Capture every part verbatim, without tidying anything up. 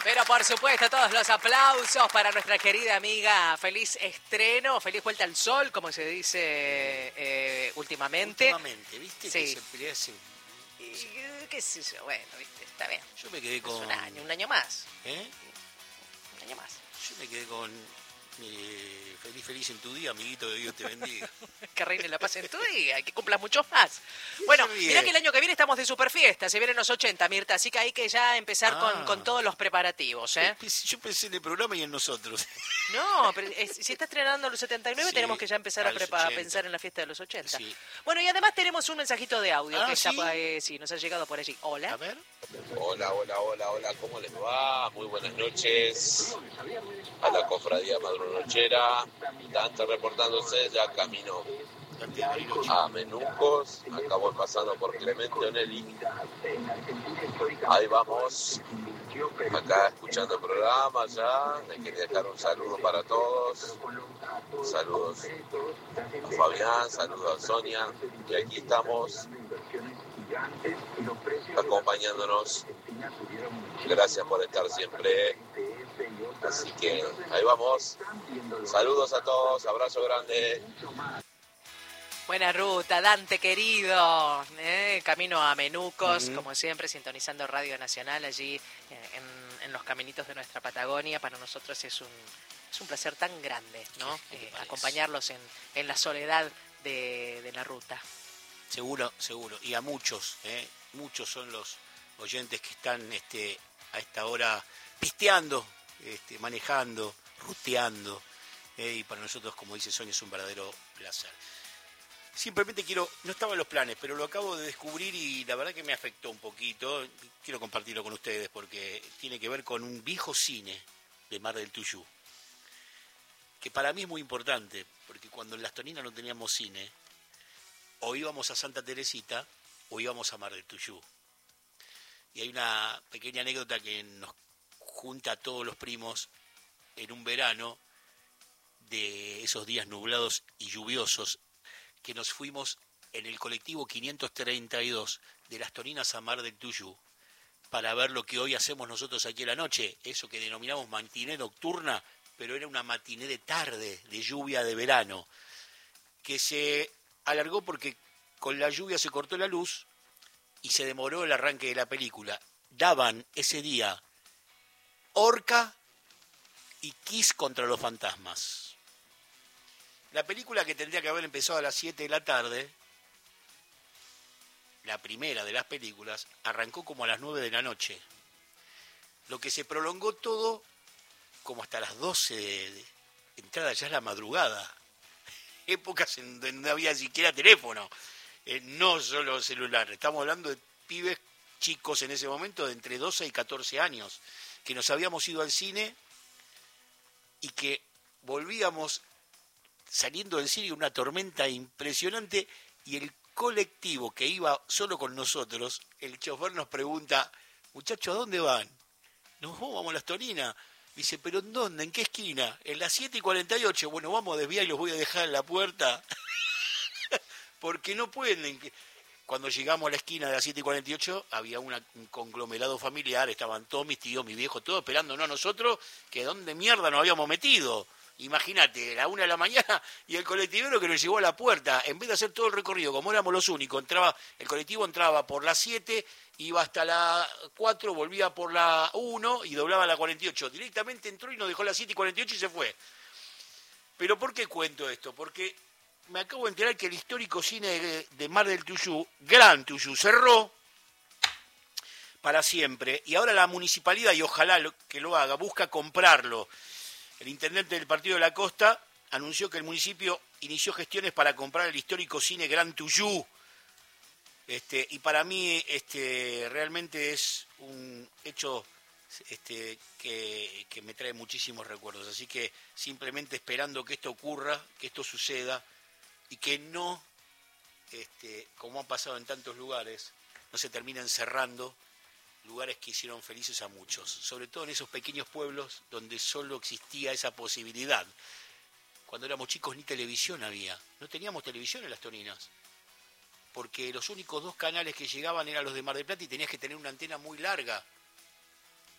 Pero por supuesto, todos los aplausos para nuestra querida amiga. Feliz estreno, feliz vuelta al sol, como se dice eh, últimamente. Últimamente, ¿viste? Sí. Que se hace... Y, qué sé yo, bueno, viste, está bien. Yo me quedé con... Es un año, un año más. ¿Eh? Un año más. Yo me quedé con... Eh, feliz, feliz en tu día, amiguito, de Dios te bendiga. Que reine la paz en tu día, que cumplas muchos más. Bueno, mirá que el año que viene estamos de super fiesta, se vienen los ochenta, Mirta, así que hay que ya empezar ah. con, con todos los preparativos, ¿eh? Yo pensé en el programa y en nosotros. No, pero es, si está estrenando los setenta y nueve, sí, tenemos que ya empezar a, a, a pensar en la fiesta de los ochenta. Sí. Bueno, y además tenemos un mensajito de audio ah, que ¿sí? Está, eh, sí, nos ha llegado por allí. Hola. A ver. Hola, hola, hola, hola, ¿cómo les va? Muy buenas noches a la cofradía madrunochera. Dante reportándose, ya camino a Menucos, acabo pasando por Clemente Onelli. Ahí vamos, acá escuchando el programa ya. Les quería dejar un saludo para todos. Saludos a Fabián, saludos a Sonia. Y aquí estamos acompañándonos. Gracias por estar siempre. Así que ahí vamos. Saludos a todos, abrazo grande. Buena ruta, Dante querido. ¿eh? Camino a Menucos, uh-huh. como siempre, sintonizando Radio Nacional allí eh, en, en los caminitos de nuestra Patagonia. Para nosotros es un, es un placer tan grande, ¿no? Eh, acompañarlos en, en la soledad de, de la ruta. Seguro, seguro. Y a muchos, ¿eh? muchos son los oyentes que están este, a esta hora pisteando, este, manejando, ruteando. Eh, y para nosotros, como dice Sonia, es un verdadero placer. Simplemente quiero, no estaba en los planes, pero lo acabo de descubrir y la verdad que me afectó un poquito. Quiero compartirlo con ustedes porque tiene que ver con un viejo cine de Mar del Tuyú, que para mí es muy importante, porque cuando en Las Toninas no teníamos cine, o íbamos a Santa Teresita o íbamos a Mar del Tuyú. Y hay una pequeña anécdota que nos junta a todos los primos en un verano de esos días nublados y lluviosos, que nos fuimos en el colectivo quinientos treinta y dos de Las Toninas a Mar del Tuyú para ver lo que hoy hacemos nosotros aquí en la noche, eso que denominamos matiné nocturna, pero era una matiné de tarde, de lluvia de verano, que se alargó porque con la lluvia se cortó la luz y se demoró el arranque de la película. Daban ese día Orca y Kiss contra los fantasmas. La película, que tendría que haber empezado a las siete de la tarde, la primera de las películas, arrancó como a las nueve de la noche. Lo que se prolongó todo como hasta las doce de, de entrada, ya es la madrugada. Épocas en donde no había siquiera teléfono, eh, no solo celular. Estamos hablando de pibes chicos en ese momento de entre doce y catorce años, que nos habíamos ido al cine y que volvíamos saliendo del cine, una tormenta impresionante, y el colectivo que iba solo con nosotros, el chofer nos pregunta: muchachos, ¿a dónde van? Nos vamos a Las Toninas. Dice, ¿pero en dónde? ¿En qué esquina? En las siete y cuarenta y ocho. Bueno, vamos a desviar y los voy a dejar en la puerta. Porque no pueden. Cuando llegamos a la esquina de las siete y cuarenta y ocho, había una, un conglomerado familiar, estaban todos mis tíos, mi viejo, todos esperándonos a nosotros, que dónde mierda nos habíamos metido. Imagínate, la una de la mañana y el colectivero que nos llevó a la puerta, en vez de hacer todo el recorrido, como éramos los únicos, entraba, el colectivo entraba por las siete, iba hasta la cuatro, volvía por la uno y doblaba a la cuarenta y ocho. Directamente entró y nos dejó a las siete y cuarenta y ocho y se fue. Pero ¿por qué cuento esto? Porque me acabo de enterar que el histórico cine de Mar del Tuyú, Gran Tuyú, cerró para siempre, y ahora la municipalidad, y ojalá que lo haga, busca comprarlo. El intendente del Partido de la Costa anunció que el municipio inició gestiones para comprar el histórico cine Gran Tuyú. Este, y para mí este, realmente es un hecho este, que, que me trae muchísimos recuerdos. Así que simplemente esperando que esto ocurra, que esto suceda, y que no, este, como ha pasado en tantos lugares, no se terminen cerrando lugares que hicieron felices a muchos, sobre todo en esos pequeños pueblos donde solo existía esa posibilidad. Cuando éramos chicos ni televisión había, no teníamos televisión en Las Toninas, porque los únicos dos canales que llegaban eran los de Mar del Plata y tenías que tener una antena muy larga.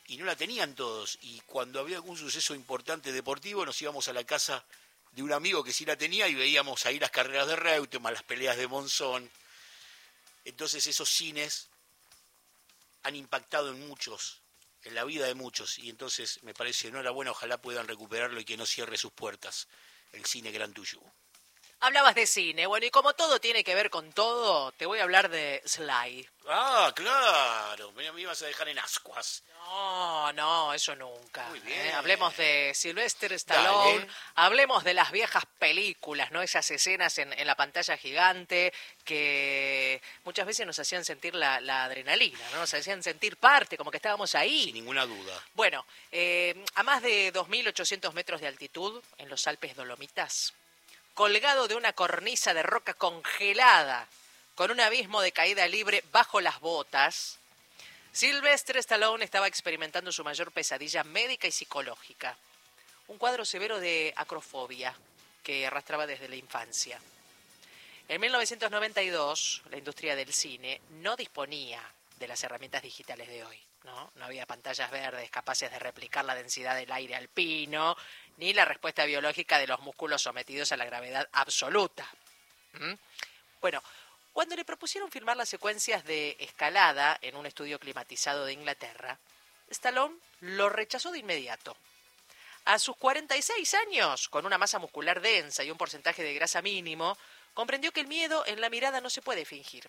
y no la tenían todos. Y cuando había algún suceso importante deportivo, nos íbamos a la casa de un amigo que sí la tenía y veíamos ahí las carreras de Reutemann, las peleas de Monzón. Entonces esos cines han impactado en muchos, en la vida de muchos, y entonces me parece enhorabuena, ojalá puedan recuperarlo y que no cierre sus puertas el cine Gran Tuyú. Hablabas de cine, bueno, y como todo tiene que ver con todo, te voy a hablar de Sly. Ah, claro, me, me ibas a dejar en ascuas. No, no, eso nunca. Muy bien. ¿eh? Hablemos de Sylvester Stallone, Dale. hablemos de las viejas películas, ¿no? Esas escenas en, en la pantalla gigante que muchas veces nos hacían sentir la, la adrenalina, ¿no? Nos hacían sentir parte, como que estábamos ahí. Sin ninguna duda. Bueno, eh, a más de dos mil ochocientos metros de altitud, en los Alpes Dolomitas, colgado de una cornisa de roca congelada, con un abismo de caída libre bajo las botas, Sylvester Stallone estaba experimentando su mayor pesadilla médica y psicológica, un cuadro severo de acrofobia que arrastraba desde la infancia. En mil novecientos noventa y dos, la industria del cine no disponía de las herramientas digitales de hoy, ¿no? No había pantallas verdes capaces de replicar la densidad del aire alpino, ni la respuesta biológica de los músculos sometidos a la gravedad absoluta. ¿Mm? Bueno, cuando le propusieron filmar las secuencias de escalada en un estudio climatizado de Inglaterra, Stallone lo rechazó de inmediato. A sus cuarenta y seis años, con una masa muscular densa y un porcentaje de grasa mínimo, comprendió que el miedo en la mirada no se puede fingir.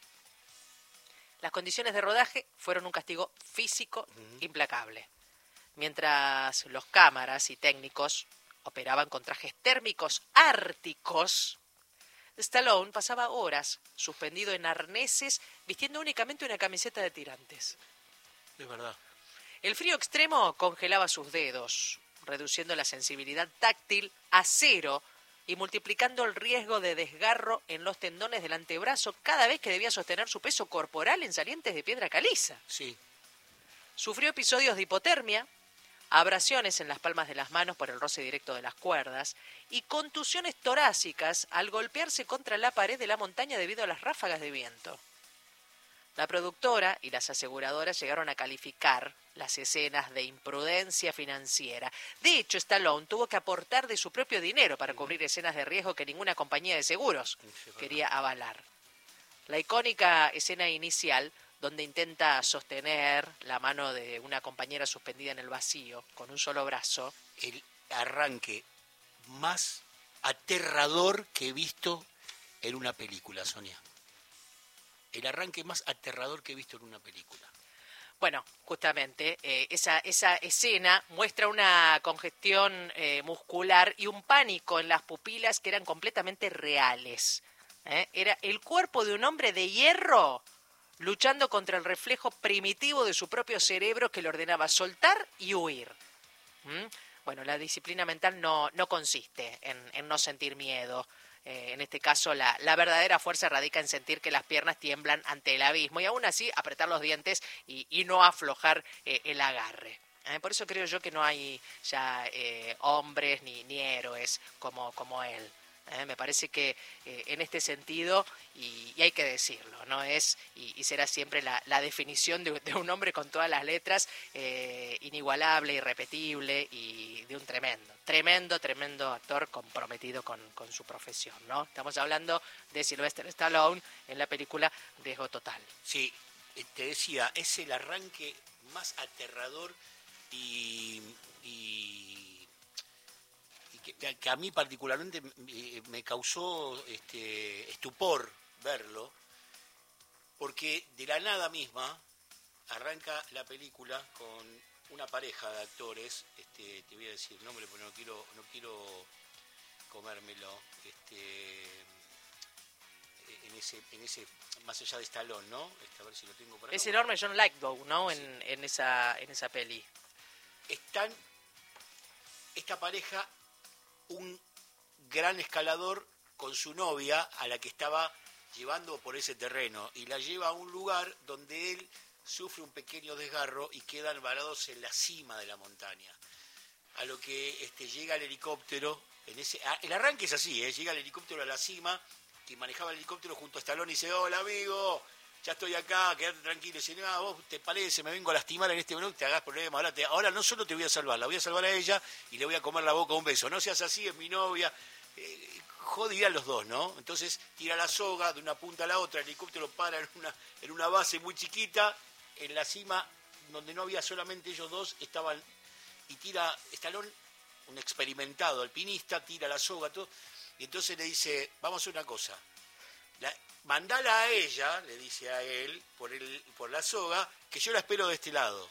Las condiciones de rodaje fueron un castigo físico implacable. Mientras los cámaras y técnicos operaban con trajes térmicos árticos, Stallone pasaba horas suspendido en arneses, vistiendo únicamente una camiseta de tirantes. Es verdad. El frío extremo congelaba sus dedos, reduciendo la sensibilidad táctil a cero y multiplicando el riesgo de desgarro en los tendones del antebrazo cada vez que debía sostener su peso corporal en salientes de piedra caliza. Sí. Sufrió episodios de hipotermia, abrasiones en las palmas de las manos por el roce directo de las cuerdas y contusiones torácicas al golpearse contra la pared de la montaña debido a las ráfagas de viento. La productora y las aseguradoras llegaron a calificar las escenas de imprudencia financiera. De hecho, Stallone tuvo que aportar de su propio dinero para cubrir escenas de riesgo que ninguna compañía de seguros quería avalar. La icónica escena inicial, donde intenta sostener la mano de una compañera suspendida en el vacío con un solo brazo. El arranque más aterrador que he visto en una película, Sonia. El arranque más aterrador que he visto en una película. Bueno, justamente, eh, esa, esa escena muestra una congestión eh, muscular y un pánico en las pupilas que eran completamente reales. ¿eh? Era el cuerpo de un hombre de hierro luchando contra el reflejo primitivo de su propio cerebro que le ordenaba soltar y huir. ¿Mm? Bueno, la disciplina mental no, no consiste en, en no sentir miedo. Eh, en este caso, la, la verdadera fuerza radica en sentir que las piernas tiemblan ante el abismo y aún así apretar los dientes y, y no aflojar eh, el agarre. Eh, por eso creo yo que no hay ya eh, hombres ni, ni héroes como, como él. Eh, me parece que eh, en este sentido, y, y hay que decirlo, no es y, y será siempre la, la definición de, de un hombre con todas las letras, eh, inigualable, irrepetible y de un tremendo, tremendo, tremendo actor comprometido con, con su profesión, ¿no? Estamos hablando de Sylvester Stallone en la película Riesgo Total. Sí, te decía, es el arranque más aterrador y... y... Que, que a mí particularmente me causó este, estupor verlo, porque de la nada misma arranca la película con una pareja de actores, este, te voy a decir el nombre porque no quiero, no quiero comérmelo, este, en ese, en ese, más allá de Stallone, ¿no? Este, a ver si lo tengo por acá. Es enorme John Lithgow, ¿no? Sí. En, en esa, en esa peli. Están esta pareja, un gran escalador con su novia a la que estaba llevando por ese terreno y la lleva a un lugar donde él sufre un pequeño desgarro y quedan varados en la cima de la montaña. A lo que este, llega el helicóptero, en ese, el arranque es así, ¿eh? Llega el helicóptero a la cima, quien manejaba el helicóptero junto a Stallone y dice, hola amigo, ya estoy acá, quédate tranquilo. Si no, vos te parece, me vengo a lastimar en este minuto, te hagas problema. Ahora, te, ahora no solo te voy a salvar, la voy a salvar a ella y le voy a comer la boca un beso. No seas así, es mi novia. Eh, jodía a los dos, ¿no? Entonces tira la soga de una punta a la otra, el helicóptero para en una, en una base muy chiquita, en la cima, donde no había solamente ellos dos, estaban, y tira, Stallone, un experimentado alpinista, tira la soga, todo, y entonces le dice, vamos a hacer una cosa, la, mandala a ella, le dice a él, por, el, por la soga, que yo la espero de este lado.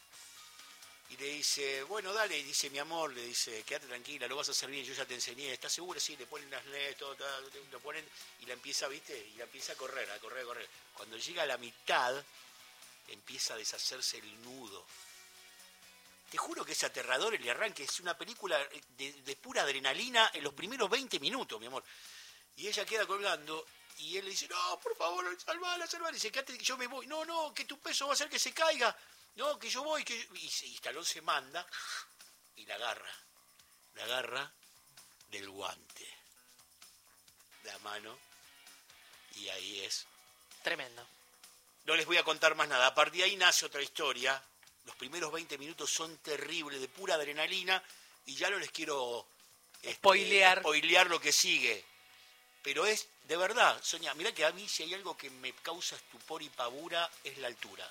Y le dice, bueno, dale, y dice, mi amor, le dice, quédate tranquila, lo vas a hacer bien, yo ya te enseñé, ¿estás segura? Sí, le ponen las leyes, todo, todo, lo ponen, y la empieza, ¿viste? Y la empieza a correr, a correr, a correr. Cuando llega a la mitad, empieza a deshacerse el nudo. Te juro que es aterrador el arranque, es una película de, de pura adrenalina en los primeros veinte minutos, mi amor. Y ella queda colgando, y él le dice, no, por favor, salvala, salvala. Y dice, quédate, yo me voy. No, no, que tu peso va a hacer que se caiga. No, que yo voy, que yo... Y, y Stallone se manda y la agarra. La agarra del guante. La mano. Y ahí es. Tremendo. No les voy a contar más nada. A partir de ahí nace otra historia. Los primeros veinte minutos son terribles, de pura adrenalina. Y ya no les quiero... Este, spoilear. spoilear lo que sigue. Pero es, de verdad, Sonia, mirá que a mí si hay algo que me causa estupor y pavura es la altura.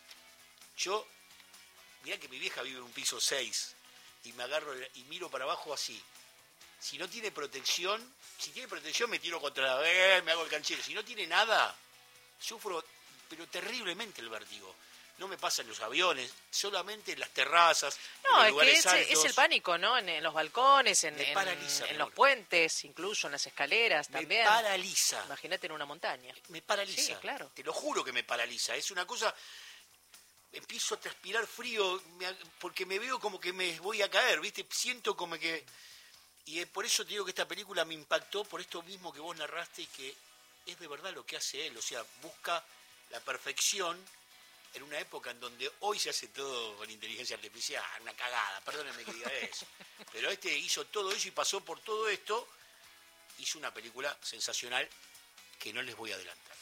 Yo, mirá que mi vieja vive en un piso seis y me agarro y miro para abajo así. Si no tiene protección, si tiene protección me tiro contra la vez, me hago el canchero. Si no tiene nada, sufro, pero terriblemente el vértigo. No me pasa en los aviones, solamente en las terrazas, no, en los es lugares que es, altos. Es el pánico, ¿no? En, en los balcones, en, en, paraliza, en los puentes, incluso en las escaleras me también. Me paraliza. Imagínate en una montaña. Me paraliza. Sí, claro. Te lo juro que me paraliza. Es una cosa... Empiezo a transpirar frío me, porque me veo como que me voy a caer, ¿viste? Siento como que... Y por eso te digo que esta película me impactó por esto mismo que vos narraste y que es de verdad lo que hace él. O sea, busca la perfección en una época en donde hoy se hace todo con inteligencia artificial, una cagada, perdónenme que diga eso. Pero este hizo todo eso y pasó por todo esto, hizo una película sensacional que no les voy a adelantar.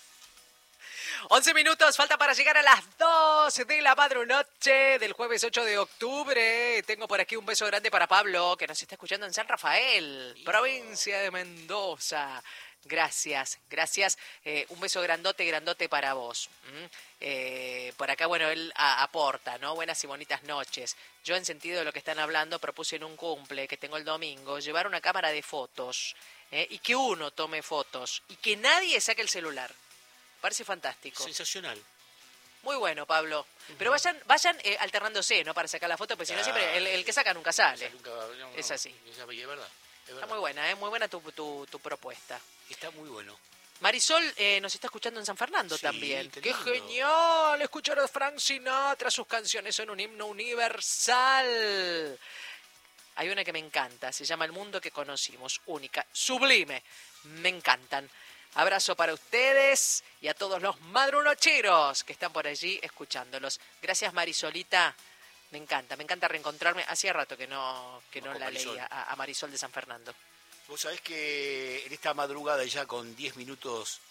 once minutos, falta para llegar a las dos de la madrunoche del jueves ocho de octubre. Tengo por aquí un beso grande para Pablo, que nos está escuchando en San Rafael, Hijo. provincia de Mendoza. Gracias, gracias. Eh, un beso grandote, grandote para vos. ¿Mm? Eh, por acá, bueno, él a, aporta, ¿no? Buenas y bonitas noches. Yo, en sentido de lo que están hablando, propuse en un cumple que tengo el domingo, llevar una cámara de fotos, ¿eh? y que uno tome fotos y que nadie saque el celular. Parece fantástico. Sensacional. Muy bueno, Pablo. Uh-huh. Pero vayan vayan eh, alternándose, ¿no? Para sacar la foto, porque si no siempre el, el que saca nunca sale. Nunca, no, no, es así. Es, es verdad. Es está muy buena, ¿eh? Muy buena tu, tu, tu propuesta. Está muy bueno. Marisol eh, nos está escuchando en San Fernando sí, también. ¡Qué lindo. Genial! Escuchar a Frank Sinatra, sus canciones son un himno universal. Hay una que me encanta, se llama El mundo que conocimos, única, sublime. Me encantan. Abrazo para ustedes y a todos los madrunocheros que están por allí escuchándolos. Gracias, Marisolita. Me encanta, me encanta reencontrarme. Hacía rato que no que no la Marisol. leía a, a Marisol de San Fernando. Vos sabés que en esta madrugada ya con diez minutos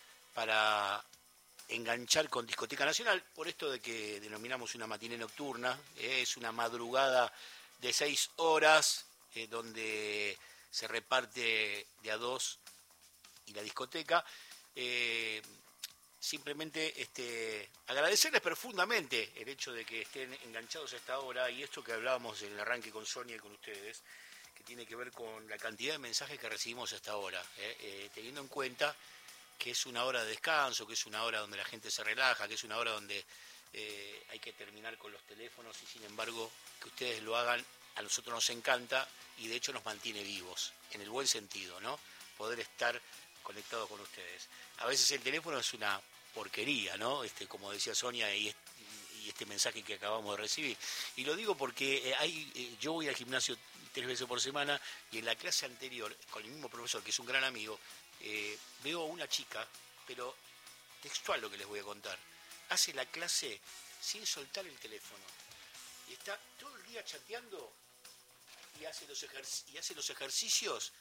para enganchar con Discoteca Nacional, por esto de que denominamos una matiné nocturna, eh, es una madrugada de seis horas, eh, donde se reparte de a dos y la discoteca, eh, simplemente este, agradecerles profundamente el hecho de que estén enganchados a esta hora y esto que hablábamos en el arranque con Sonia y con ustedes, que tiene que ver con la cantidad de mensajes que recibimos hasta ahora, eh, eh, teniendo en cuenta que es una hora de descanso, que es una hora donde la gente se relaja, que es una hora donde eh, hay que terminar con los teléfonos y sin embargo que ustedes lo hagan, a nosotros nos encanta y de hecho nos mantiene vivos, en el buen sentido, ¿no? Poder estar conectado con ustedes. A veces el teléfono es una porquería, ¿no? Este, como decía Sonia, y este, y este mensaje que acabamos de recibir. Y lo digo porque eh, hay, eh, yo voy al gimnasio tres veces por semana y en la clase anterior, con el mismo profesor, que es un gran amigo, eh, veo a una chica, pero textual lo que les voy a contar, hace la clase sin soltar el teléfono. Y está todo el día chateando y hace los, ejerc- y hace los ejercicios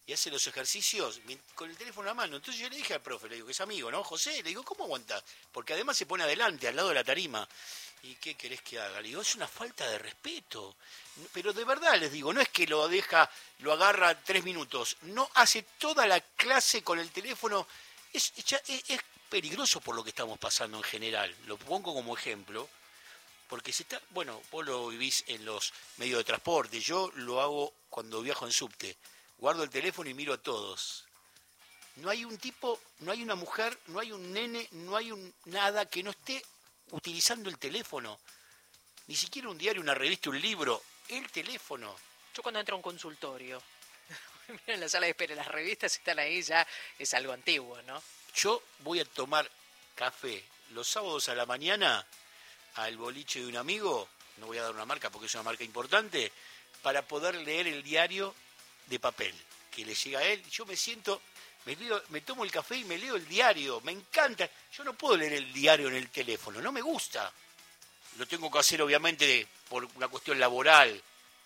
y hace los ejercicios con el teléfono en la mano. Entonces yo le dije al profe, le digo, que es amigo, ¿no? José, le digo, ¿cómo aguantás? Porque además se pone adelante, al lado de la tarima. ¿Y qué querés que haga? Le digo, es una falta de respeto. Pero de verdad les digo, no es que lo deja, lo agarra tres minutos. No, hace toda la clase con el teléfono. Es, es, es peligroso por lo que estamos pasando en general. Lo pongo como ejemplo. Porque se está, bueno, vos lo vivís en los medios de transporte. Yo lo hago cuando viajo en subte. Guardo el teléfono y miro a todos. No hay un tipo, no hay una mujer, no hay un nene, no hay un nada que no esté utilizando el teléfono. Ni siquiera un diario, una revista, un libro. El teléfono. Yo cuando entro a un consultorio, miren la sala de espera, las revistas están ahí, ya es algo antiguo, ¿no? Yo voy a tomar café los sábados a la mañana al boliche de un amigo, no voy a dar una marca porque es una marca importante, para poder leer el diario de papel que le llega a él. Yo me siento, me, leo, me tomo el café y me leo el diario, me encanta. Yo no puedo leer el diario en el teléfono, no me gusta. Lo tengo que hacer obviamente por una cuestión laboral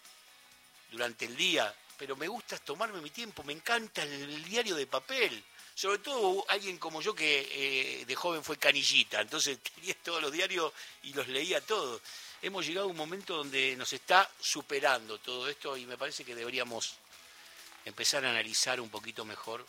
durante el día, pero me gusta tomarme mi tiempo, me encanta el, el diario de papel. Sobre todo alguien como yo que eh, de joven fue canillita, entonces tenía todos los diarios y los leía todos. Hemos llegado a un momento donde nos está superando todo esto y me parece que deberíamos empezar a analizar un poquito mejor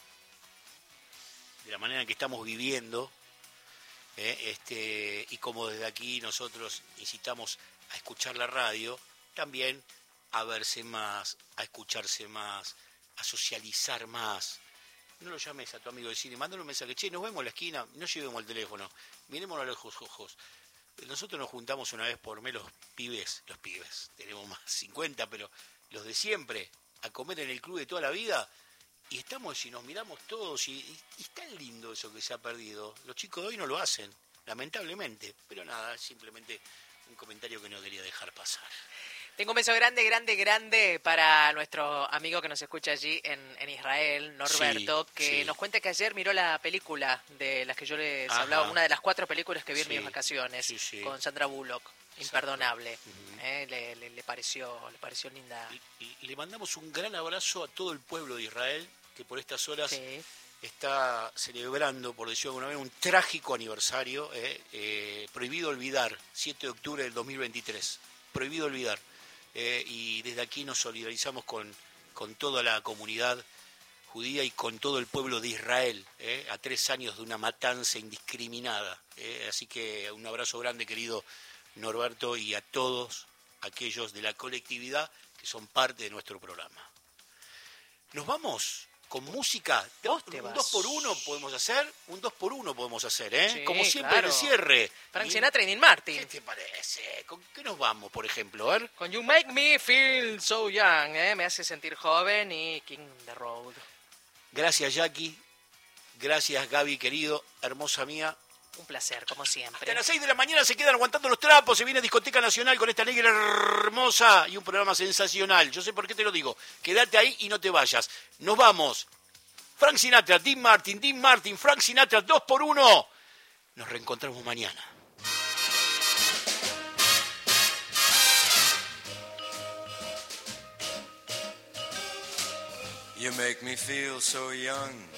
de la manera en que estamos viviendo, eh, este, y como desde aquí nosotros incitamos a escuchar la radio, también a verse más, a escucharse más, a socializar más. No lo llames a tu amigo de cine, mándale un mensaje, che, nos vemos en la esquina, no llevemos el teléfono, mirémonos a los ojos. Nosotros nos juntamos una vez por mes los pibes, los pibes, tenemos más cincuenta, pero los de siempre, a comer en el club de toda la vida, y estamos y nos miramos todos, y, y, y es tan lindo eso que se ha perdido. Los chicos de hoy no lo hacen, lamentablemente, pero nada, simplemente un comentario que no quería dejar pasar. Tengo un beso grande, grande, grande para nuestro amigo que nos escucha allí en, en Israel, Norberto, sí, que sí. nos cuenta que ayer miró la película de las que yo les Ajá. hablaba, una de las cuatro películas que vi en sí. mis vacaciones, sí, sí. con Sandra Bullock, Exacto. Imperdonable. Uh-huh. eh, le, le, le, pareció, le pareció linda. Y, y le mandamos un gran abrazo a todo el pueblo de Israel, que por estas horas sí. está celebrando, por decirlo de alguna manera, un trágico aniversario, eh, eh, prohibido olvidar, siete de octubre del dos mil veintitrés, prohibido olvidar. Eh, y desde aquí nos solidarizamos con, con toda la comunidad judía y con todo el pueblo de Israel, eh, a tres años de una matanza indiscriminada. Eh, así que un abrazo grande, querido Norberto, y a todos aquellos de la colectividad que son parte de nuestro programa. Nos vamos con música. ¿Vos te un vas? dos por uno podemos hacer, un dos por uno podemos hacer, ¿eh? Sí, como siempre claro. en el cierre. Frank Sinatra y Dean Martin. ¿Qué te parece? ¿Con qué nos vamos, por ejemplo? A ver. Con You Make Me Feel So Young, ¿eh? Me hace sentir joven, y King the Road. Gracias, Jackie. Gracias, Gaby, querido, hermosa mía. Un placer, como siempre. Hasta las seis de la mañana se quedan aguantando los trapos. Se viene Discoteca Nacional con esta negra hermosa y un programa sensacional. Yo sé por qué te lo digo. Quédate ahí y no te vayas. Nos vamos. Frank Sinatra, Dean Martin, Dean Martin, Frank Sinatra, dos por uno. Nos reencontramos mañana. You make me feel so young.